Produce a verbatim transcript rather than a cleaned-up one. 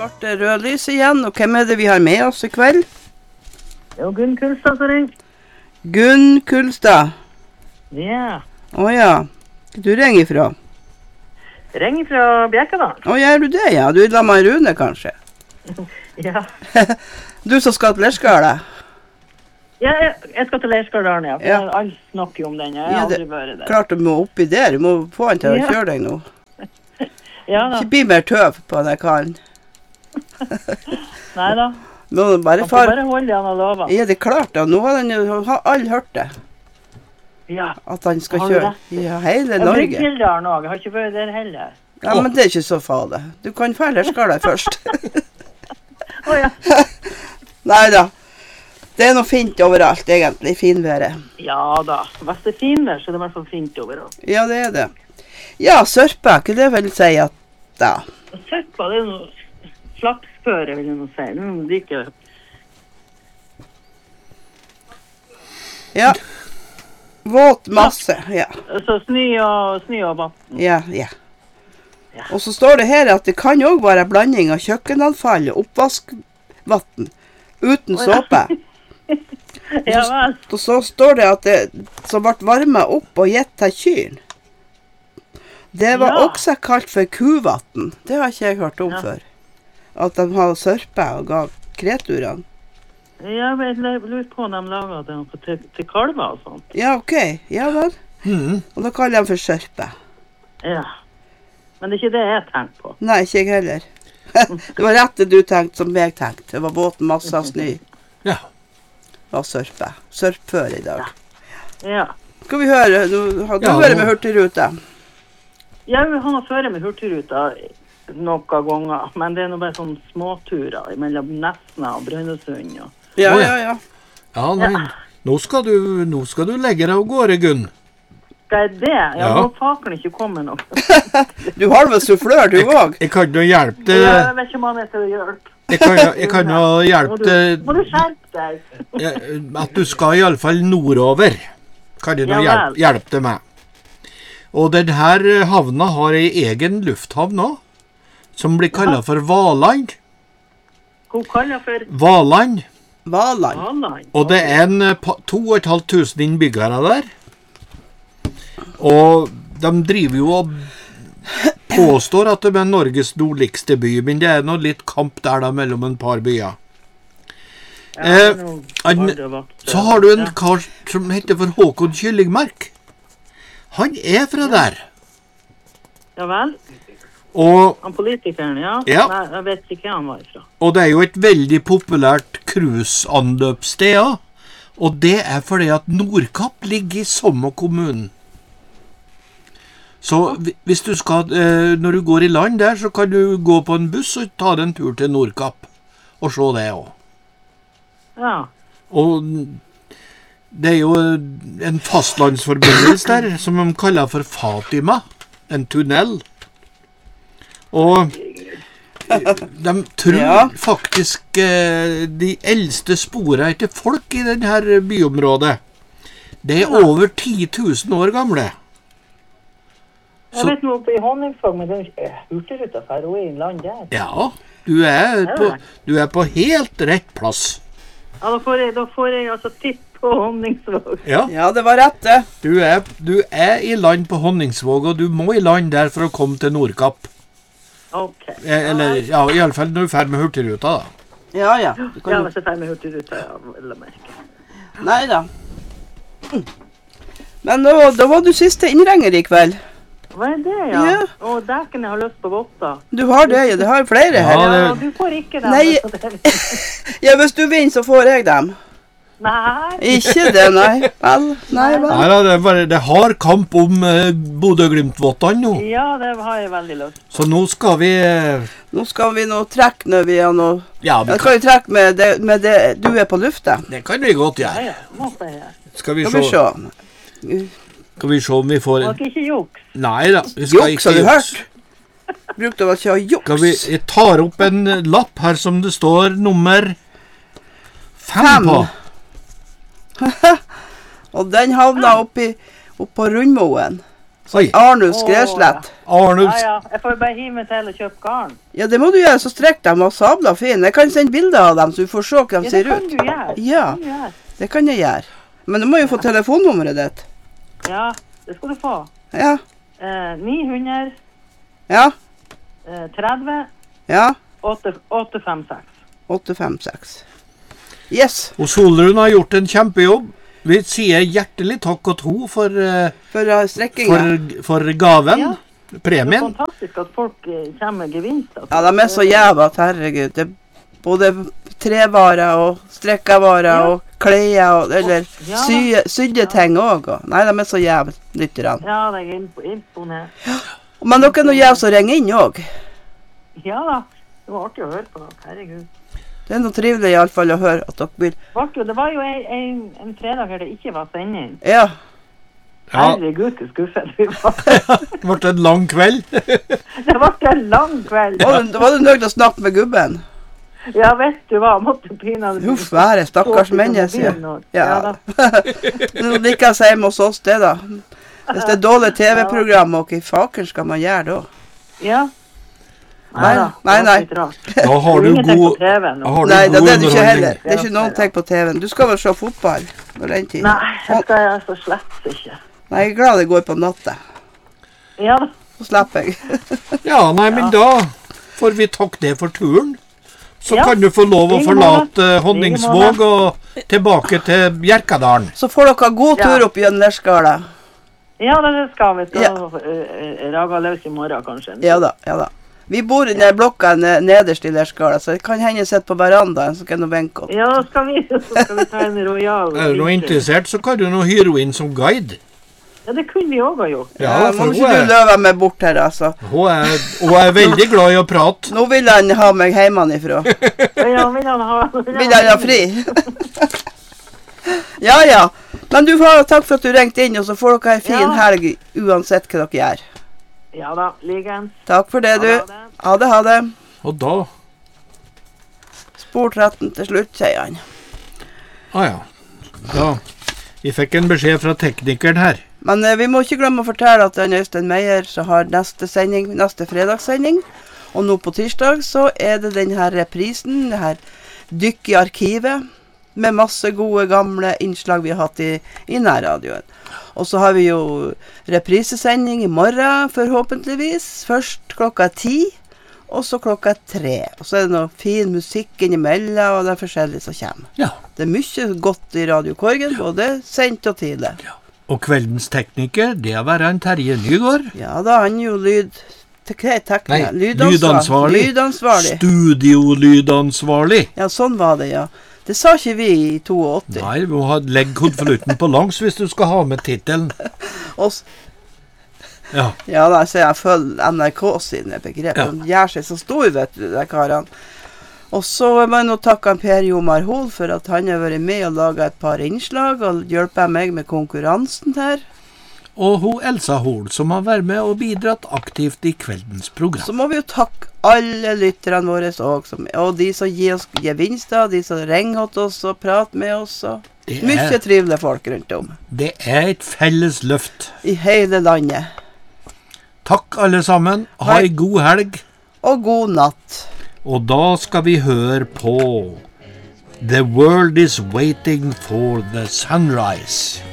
ble det rødlys igjen, og hvem er det vi har med oss i kveld? Det er Gunn Kulstad som ringer. Gunn Kulstad? Ja. Åja, du ringer ifra? Jeg ringer fra Bjerkedal. Å, gjør du det, ja? Du er med Rune, kanskje? Ja. Du som skal til Lerskala? Ja, jeg, jeg skal til Lerskaldalen, ja. For Ja. alle snakker jo om den. Jeg har Ja, aldri det- vært der. Klart du må oppi der, du må få han til å Ja. kjøre deg nå. Ja da. Ikke bli mer tøv på den kallen. Nei da. Nå er det bare Man får far... bare holde han og love. Ja, det er klart da. Nå har han jo har alle hørt det. Ja. At han skal Har du kjøre. rett? Ja, hele Jeg blir Norge. Kildaren også. Jeg har ikke vært der heller. Ja, men det er ikke så farlig. Du kan få Lerskala først. Åja. Neida. Det er noe fint overalt, egentlig, finværet. Ja da. Hvis det er finvær, så er det i hvert fall fint overalt. Ja, det er det. Ja, sørpa, hva det vil si at da? Sørpa, det er noe flapsføre, vil jeg nå si. Det er noe like... Ja. Våt masse, ja. Så snø og, snø og vatten. Ja, ja. Ja. Og så står det her at det kan jo også være blanding av kjøkkenavfall og oppvaskvatten uten Å, ja. såpe. Ja vel. Og så står det at det som ble varmet opp og gitt til kyr. Det var Ja. også kalt for kuvatten. Det har ikke jeg hørt om Ja. før. At de har sørpe og ga kreturene. Jeg vet- lurer på om de lager det noe til, til kalver og sånt. Ja, ok. Ja vel. Mhm. Og da kaller de for sørpe. Ja. Men det er ikke det jeg tenker på. Nei, ikke jeg heller. Det var rett det du tenkte som jeg tenkte. Det var våt masse av snø Ja. og sørpe. Sørpfør i dag. Ja. Skal vi høre? Du, har du Ja, vært nå- med Hurtigruta? Jeg vil ha noe føre med hurtigruta noen ganger, men det er noe bare sånne småturer mellom Nesna og Brønnøysund. Og... Ja, Å, ja, ja. ja. Ja, nei, nå skal du, nå skal du legge deg av gårde, Gunn. Skal jeg det? Ja, Ja. nå faken ikke komme noe. Du har vel sufflør, du òg? Jeg kan jo hjelpe Ja, deg. jeg vet ikke om han er til å hjelpe. Jeg kan, jeg kan jo Må hjelpe du, deg må du skjerpe deg? eh, at du skal i alle fall nordover. Kan jeg nå Ja vel. hjelpe, hjelpe deg med. Og den her havna har ei egen lufthavn nå, som blir kallet for Valand. Hun kaller for Valand. Valand. Valand. Og det er en eh, pa- to og et halvt tusen innbyggere der. Og de driver jo og påstår at det er Norges nordligste by, men det er noe litt kamp der da mellom en par byer. Ja, Eh, det er noe han- badevakt. Så har du en Ja. kar som heter for Håkon Kyllingmark. Han er fra der. Ja vel. Og, Han politikeren, ja. Ja. Nei, jeg vet ikke hvem han var ifra. og det er jo et veldig populært cruiseanløpssted, ja. Og det er fordi at Nordkapp ligger i samme kommunen. Så hvi- hvis du skal, eh, når du går i land der, så kan du gå på en buss og ta deg en tur til Nordkapp. Og se det også. Ja. Og det er jo en fastlandsforbindelse der, som de kaller for Fatima. En tunnel. Og de tror Ja. faktisk eh, de eldste sporene etter folk i denne byområdet. Det er over ti tusen år gamle. Jeg Så- vet noe oppe i Honningsvåg, men det er hurtigruta for å i land der. Ja, du er, på, du er på helt rett plass. Ja, da får jeg, da får jeg altså tipp på Honningsvåg. Ja, Ja, det var rett det. du er, du er i land på Honningsvåg, og du må i land der for å komme til Nordkapp. Ok. Eh, Eller, ja, i alle fall når du er ferdig med Hurtigruta, da. Ja, ja. Du Ja, kan... hvis jeg får med hurtigruta, ja, vil jeg merke. Nei da. Men da, da var du siste innringer i kveld. Hva er det, ja? Ja. Og dæken, jeg har lyst på votter. Du har det, ja. Det har flere Ja, her. Ja, det- du får ikke dem. Nei. så det- Ja, hvis du vinner, så får jeg dem. Nei. Ikke det, nei. Vel, nei vel. Nei, da, det, er bare, det har kamp om eh, Bodø-Glimt-vottene nå. Ja, det har jeg veldig lyst. Så nå skal vi eh, Nå skal vi nå trekke når vi har noe... Ja, vi Jeg kan, kan jo trekke med det, med det du er på lufta. det kan vi godt Ja, gjøre. ja, må jeg gjøre. Skal vi Skal vi se, se. skal vi se om vi får Må ikke juks. Nei da, vi skal Juks, har ikke du juks. hørt? Brukte vel ikke å ha Skal vi, juks? jeg tar opp en lapp her som det står nummer fem, Fem. på. Og den havna oppi, opp på Rundmoen. Oi, Arnulf Skreslett. Arnulf. Ja, ja. Jeg får bare hive meg til å kjøpe garn. Ja, det må du gjøre, så strekk dem og sabla fin. Jeg kan sende bilder av dem, så du får se hva de Ja, det ser kan ut. du gjøre. Ja. Det kan du gjøre. Det kan jeg gjøre. Men du må jo få telefonnummeret ditt. Ja, det skal du få. Ja, Eh, ni hundre, ja, eh, tretti, ja. åtte fem seks. åtte fem seks. Yes, Og Solrun har gjort en kjempejobb. Vi sier hjertelig takk og to for, eh, for uh, strekkinga. for, for gaven, Ja. Det er premien. fantastisk at folk eh, kommer med gevinster. Ja, de er så jævla, herregud. Det er både trevarer og strekkavarer Ja. og klær og eller Ja. sy, sydde ting òg. Nei, de er så jævla lytterne. Ja, jeg er imp- imponert. Men dere er noe jævla som ringer inn òg. Ja da, det var artig å høre på dere, herregud. Det er noe trivelig iallfall å høre at dere vil. Vart jo- Det var jo en, en, en fredag her det ikke var sending. Ja. Ja, Herregud, så skuffet vi var. det ble en lang kveld. Det var en lang kveld. Var du, var du nødt til å snakke med gubben? Ja, vet du hva, måtte pinadø Huff være, stakkars menneske. Ja. Nå liker jeg hjemme hos oss det, da. Hvis det er dårlig T V-program, og hva faken skal man gjøre da? Ja. Nei, da, nei, det var nei. litt rart. Da har du Ingenting god, på T V nå. da har du Nei, det god er det ikke heller. underholdning. Det er ikke noen ting på T V-en. Du skal vel se fotball når den tid. Nei, det skal jeg så slett ikke. Nei, jeg er glad det går på natta. Ja da. Så slipper jeg. Ja, nei, men da får vi takke det for turen. Så Ja, kan du få lov å like forlate måte. eh, Honningsvåg og tilbake til Bjerkadalen. Så får dere ha god Ja. tur opp gjennom Lerskala. Ja, det skal vi. Skal Ja. uh, raga løs i morgen, kanskje. Ja da, ja da. Vi bor i den blokka ne- nederst i Lerskala, så det kan hende jeg sitter på verandaen, så kan du benke opp. Ja, da skal vi, så skal vi ta en royal. Er du noe interessert, så kan du nå hyre henne inn som guide. Ja, det kunne vi også ha gjort. Ja, Ja, for må hun ikke du er, løve meg bort her, altså. hun er, hun er veldig glad i å prate. Nå vil han ha meg hjemmefra. Ja, vil han ha, Vil han ha fri? Ja, ja. Men du får takk for at du ringte inn, og så får dere en fin Ja. helg uansett hva dere gjør. Ja da, likens. Takk for det, Ha du. det. Ha det, ha det. Og da, Spor tretten til slutt, sier han. ah ja, da, vi fikk en beskjed fra teknikeren her. Men eh, vi må ikke glemme å fortelle at den Øystein Meyer så har neste sending, neste fredagssending. Og nå på tirsdag så er det den her reprisen, det her dykk i arkivet, med masse gode gamle innslag vi har hatt i, i nærradioen. Og så har vi jo reprisesending i morgen, forhåpentligvis. Først klokka ti, og så klokka tre. Og så er det noe fin musikk innimellom, og det er forskjellig som kommer. Ja, Det er mye godt i Radio Korgen, både sent og tidlig. og kveldens tekniker, det er være en Terje Nygaard. Ja, da er han jo lyd... Hva er tekniker? Nei, Lydansvar- lydansvarlig. Lydansvarlig. Studiolydansvarlig. Ja, sånn var det, ja. Det sa ikke vi i åttito. Nei, du har legg konvolutten på langs hvis du skal ha med tittelen. Og s- Ja, Ja, da ser jeg følger N R K sine begrep. Ja. De gjør seg så stor, vet du, de karene. Og så må jeg nå takke han Per Jomar Hol for at han har vært med og laget et par innslag og hjulpet meg med konkurransen her. og hun Elsa Hol, som har vært med og bidratt aktivt i kveldens program. Så må vi jo takke alle lytterne våre også, og de som gir oss gevinster, de som ringer til oss og prater med oss. Og Det mye er, trivelige folk rundt om det er et felles løft. i hele landet. Takk alle sammen. Ha Hei. ei god helg. Og god natt. Og da skal vi høre på The World Is Waiting for the Sunrise.